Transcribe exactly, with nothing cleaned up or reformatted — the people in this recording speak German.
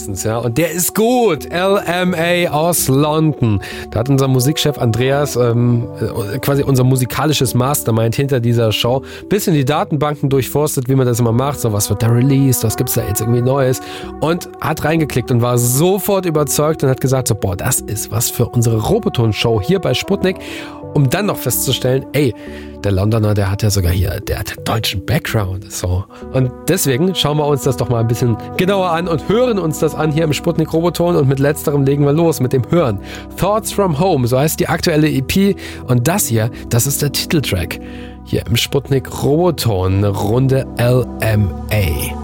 meistens, ja. Und der ist gut. L M A aus London. Da hat unser Musikchef Andreas, ähm, quasi unser musikalisches Mastermind hinter dieser Show, bisschen die Datenbanken durchforstet, wie man das immer macht. So, was wird da released? Was gibt's da jetzt irgendwie Neues? Und hat reingeklickt und war sofort überzeugt und hat gesagt so, boah, das ist was für unsere Roboton-Show hier bei Sputnik. Um dann noch festzustellen, ey, der Londoner, der hat ja sogar hier, der hat einen deutschen Background. So. Und deswegen schauen wir uns das doch mal ein bisschen genauer an und hören uns das an hier im Sputnik Roboton. Und mit letzterem legen wir los mit dem Hören. Thoughts from Home, so heißt die aktuelle E P. Und das hier, das ist der Titeltrack. Hier im Sputnik Roboton, Runde L M A.